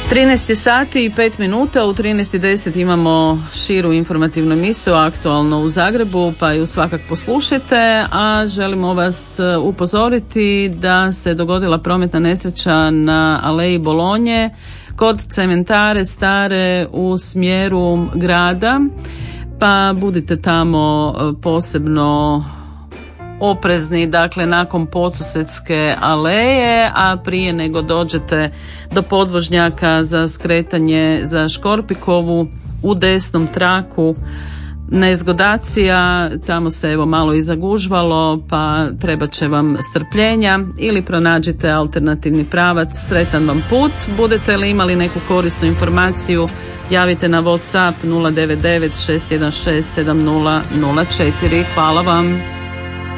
13 sati i 5 minuta, u 13:10 imamo širu informativnu emisiju Aktualno u Zagrebu, pa ju svakak poslušajte, a želimo vas upozoriti da se dogodila prometna nesreća na aleji Bolonje kod cementare stare u smjeru grada, pa budite tamo posebno oprezni, dakle nakon Podsusedske aleje, a prije nego dođete do podvožnjaka za skretanje za Škorpikovu u desnom traku nezgodacija, tamo se evo malo i zagužvalo, pa trebat će vam strpljenja ili pronađite alternativni pravac. Sretan vam put. Budete li imali neku korisnu informaciju, javite na WhatsApp 099 616 7004. Hvala vam.